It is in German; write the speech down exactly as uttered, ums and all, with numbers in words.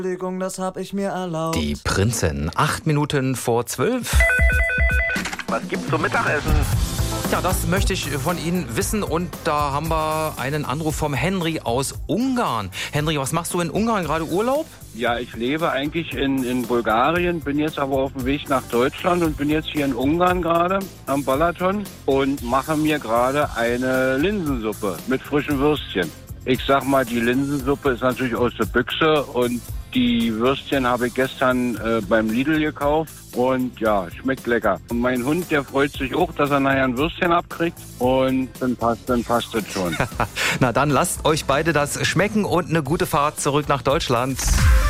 Entschuldigung, das hab ich mir erlaubt. Die Prinzen, acht Minuten vor zwölf. Was gibt's zum Mittagessen? Ja, das möchte ich von Ihnen wissen und da haben wir einen Anruf vom Henry aus Ungarn. Henry, was machst du in Ungarn, gerade Urlaub? Ja, ich lebe eigentlich in, in Bulgarien, bin jetzt aber auf dem Weg nach Deutschland und bin jetzt hier in Ungarn gerade am Balaton und mache mir gerade eine Linsensuppe mit frischen Würstchen. Ich sag mal, die Linsensuppe ist natürlich aus der Büchse und die Würstchen habe ich gestern äh, beim Lidl gekauft und ja, schmeckt lecker. Und mein Hund, der freut sich auch, dass er nachher ein Würstchen abkriegt und dann passt, dann passt das schon. Na dann lasst euch beide das schmecken und eine gute Fahrt zurück nach Deutschland.